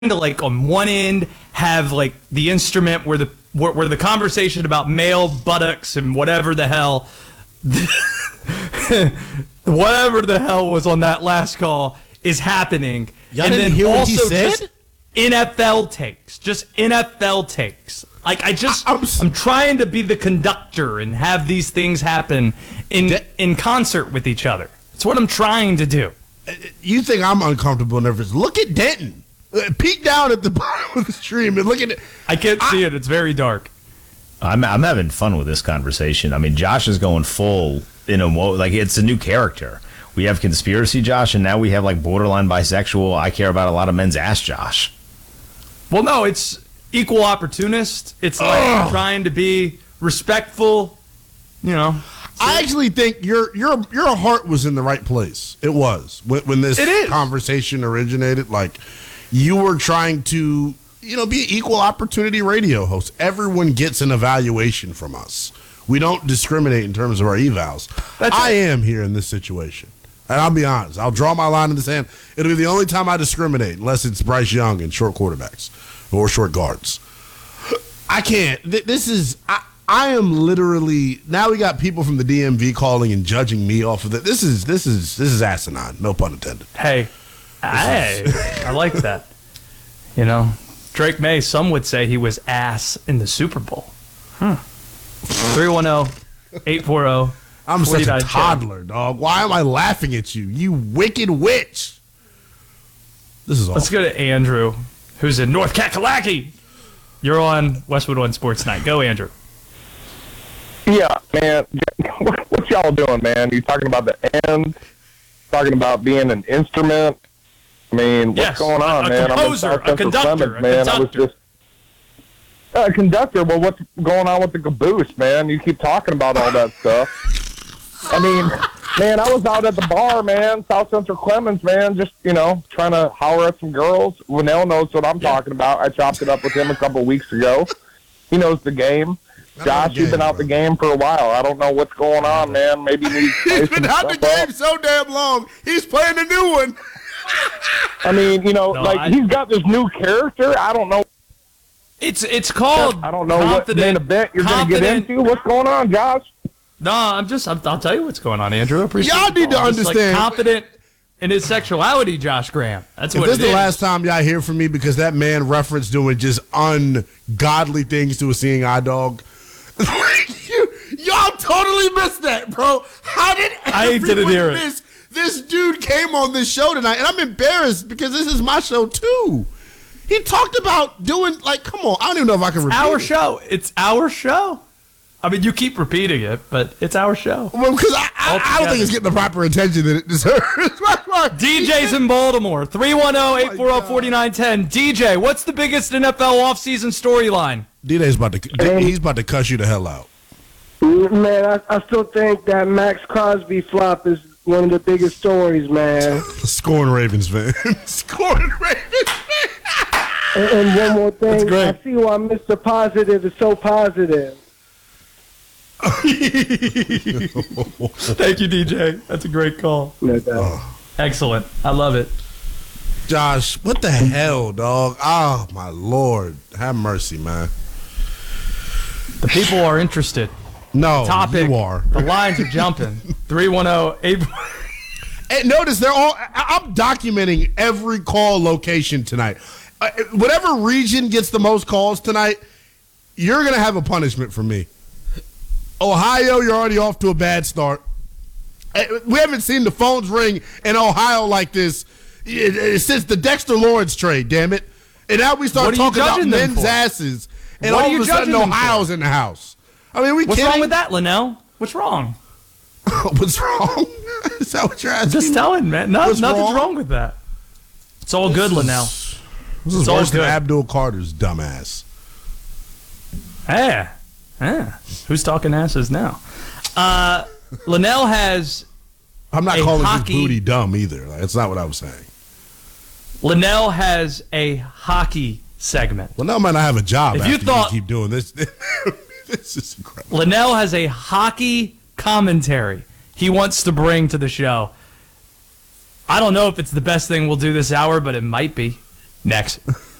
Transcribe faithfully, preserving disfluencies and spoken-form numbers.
to, like, on one end have like the instrument where the where, where the conversation about male buttocks and whatever the hell whatever the hell was on that last call is happening. Y'all and didn't then hear what also he said? just N F L takes. Just N F L takes. Like, I just I, I'm, I'm trying to be the conductor and have these things happen in De- in concert with each other. It's what I'm trying to do. You think I'm uncomfortable and nervous? Look at Denton. Uh, peek down at the bottom of the stream and look at it. I can't I, see it. It's very dark. I'm I'm having fun with this conversation. I mean, Josh is going full in a like it's a new character. We have conspiracy Josh, and now we have like borderline bisexual. I care about a lot of men's ass Josh. Well, no, it's equal opportunist. It's like Ugh. trying to be respectful. You know. I actually think your your your heart was in the right place. It was when, when this conversation originated. Like, you were trying to, you know, be an equal opportunity radio host. Everyone gets an evaluation from us. We don't discriminate in terms of our evals. That's I it. am here in this situation. And I'll be honest. I'll draw my line in the sand. It'll be the only time I discriminate, unless it's Bryce Young and short quarterbacks or short guards. I can't. This is... I, I am literally now. We got people from the D M V calling and judging me off of it. This is this is this is asinine. No pun intended. Hey, hey, I like that. You know, Drake May. Some would say he was ass in the Super Bowl. Hmm. three one zero, eight four zero. I'm such a toddler, dog. Why am I laughing at you? You wicked witch. This is awful. Let's go to Andrew, who's in North Kakalaki. You're on Westwood One Sports Night. Go, Andrew. Yeah, man. What y'all doing, man? You talking about the end? Talking about being an instrument? I mean, what's yes, going on, a man? Composer, I'm in a conductor, Clemens, man. a conductor. I was just uh, a conductor. Well, what's going on with the caboose, man? You keep talking about all that stuff. I mean, man, I was out at the bar, man, South Central Clemens, man, just, you know, trying to holler at some girls. Linnell knows what I'm yeah. talking about. I chopped it up with him a couple weeks ago. He knows the game. Josh, you've been out the game for a while. I don't know what's going on, man. Maybe you need to He's been out the game up. so damn long. He's playing a new one. I mean, you know, no, like I, he's got this new character. I don't know. It's it's called. I don't know what main event you're going to get into. What's going on, Josh? No, I'm just. I'm, I'll tell you what's going on, Andrew. I appreciate y'all need to understand. Like, confident in his sexuality, Josh Graham. That's what. If this it is the is. last time y'all hear from me because that man referenced doing just ungodly things to a seeing eye dog. you, y'all totally missed that, bro. How did I didn't hear miss? it. This dude came on this show tonight, and I'm embarrassed because this is my show too. He talked about doing like, come on, I don't even know if I can repeat our it. show. It's our show. I mean, you keep repeating it, but it's our show. Well, because I, I, I don't think it's getting the proper attention that it deserves. D J's in Baltimore, three one zero, eight four zero, four nine one zero. D J, what's the biggest N F L offseason storyline? D-Day's about to he's about to cuss you the hell out. Man, I, I still think that Max Crosby flop is one of the biggest stories, man. Scoring Ravens fan. Scoring Ravens fan. and, and one more thing, I see why Mister Positive is so positive. Thank you, D J. That's a great call. No doubt. Excellent. I love it. Josh, what the hell, dog? Oh, my Lord. Have mercy, man. The people are interested. No, Topic. you are. The lines are jumping. three one zero, eight And notice they're all, I'm documenting every call location tonight. Uh, whatever region gets the most calls tonight, you're going to have a punishment from me. Ohio, you're already off to a bad start. We haven't seen the phones ring in Ohio like this since the Dexter Lawrence trade, damn it. And now we start talking about men's asses, and all of a sudden Ohio's in the house. I mean, we What's kidding? wrong with that, Linnell? What's wrong? What's wrong? Is that what you're asking? Just telling, man. No, What's nothing's wrong? wrong with that. It's all this good, is, Linnell. This is it's worse all good. than Abdul Carter's dumbass. Yeah. Yeah. Who's talking asses now? Uh, Linnell has I'm not a calling hockey, his booty dumb either. Like, that's not what I was saying. Linnell has a hockey segment. Linnell might not have a job if after you, thought, you keep doing this. This is incredible. Linnell has a hockey commentary he wants to bring to the show. I don't know if it's the best thing we'll do this hour, but it might be. Next.